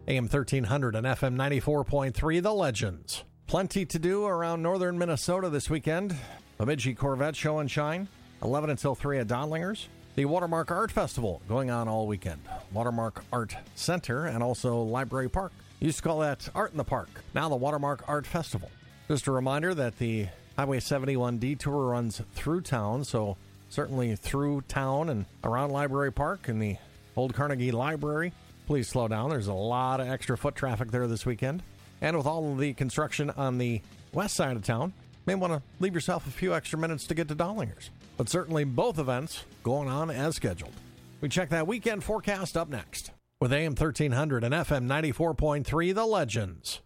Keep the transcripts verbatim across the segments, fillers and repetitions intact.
A M thirteen hundred and F M ninety-four point three, The Legends. Plenty to do around northern Minnesota this weekend. Bemidji Corvette Show and Shine, eleven until three at Donlingers. The Watermark Art Festival going on all weekend. Watermark Art Center and also Library Park. Used to call that Art in the Park. Now the Watermark Art Festival. Just a reminder that the Highway seventy-one detour runs through town, so certainly through town and around Library Park and the Old Carnegie Library. Please slow down. There's a lot of extra foot traffic there this weekend. And with all of the construction on the west side of town, you may want to leave yourself a few extra minutes to get to Donlingers. But certainly both events going on as scheduled. We check that weekend forecast up next. With A M thirteen hundred and F M ninety-four point three, The Legends.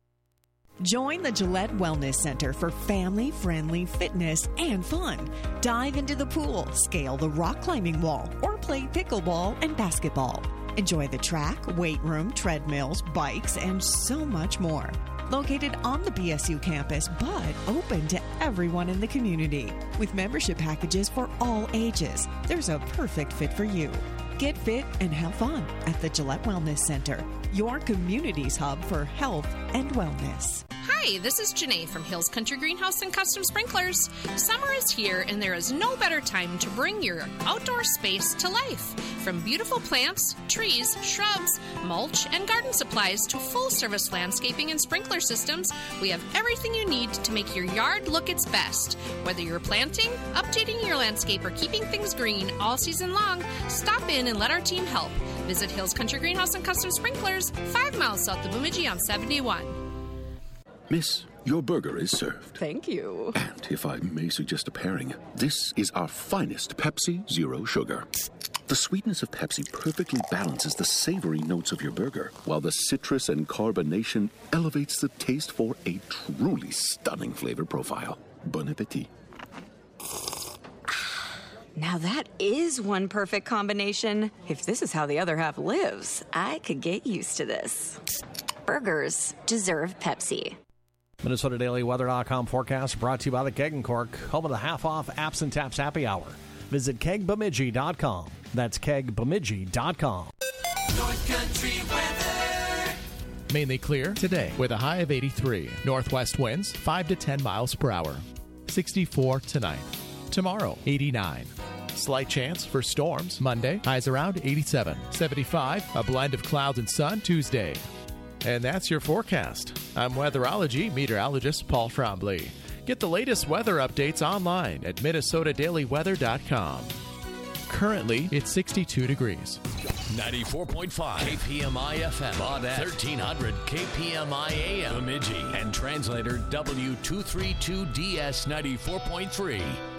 Join the Gillette Wellness Center for family-friendly fitness and fun. Dive into the pool, scale the rock climbing wall, or play pickleball and basketball. Enjoy the track, weight room, treadmills, bikes, and so much more. Located on the B S U campus, but open to everyone in the community. With membership packages for all ages, there's a perfect fit for you. Get fit and have fun at the Gillette Wellness Center, your community's hub for health and wellness. Hi, this is Janae from Hills Country Greenhouse and Custom Sprinklers. Summer is here, and there is no better time to bring your outdoor space to life. From beautiful plants, trees, shrubs, mulch, and garden supplies to full-service landscaping and sprinkler systems, we have everything you need to make your yard look its best. Whether you're planting, updating your landscape, or keeping things green all season long, stop in and let our team help. Visit Hills Country Greenhouse and Custom Sprinklers, five miles south of Bemidji on seventy-one. Miss, your burger is served. Thank you. And if I may suggest a pairing, this is our finest Pepsi Zero Sugar. The sweetness of Pepsi perfectly balances the savory notes of your burger, while the citrus and carbonation elevates the taste for a truly stunning flavor profile. Bon appetit. Now that is one perfect combination. If this is how the other half lives, I could get used to this. Burgers deserve Pepsi. Minnesota Daily Weather dot com forecast brought to you by the Keg and Cork, home of the half-off Apps and Taps Happy Hour. Visit keg bemidji dot com. That's keg bemidji dot com. North Country weather. Mainly clear today with a high of eighty-three. Northwest winds five to ten miles per hour. sixty-four tonight. Tomorrow, eighty-nine. Slight chance for storms Monday. Highs around eighty-seven. seventy-five. A blend of clouds and sun Tuesday. And that's your forecast. I'm weatherology meteorologist Paul Trombley. Get the latest weather updates online at minnesota daily weather dot com. Currently, it's sixty-two degrees. ninety-four point five K P M I F M on thirteen hundred K P M I A M Bemidji and translator W two thirty-two D S ninety-four point three.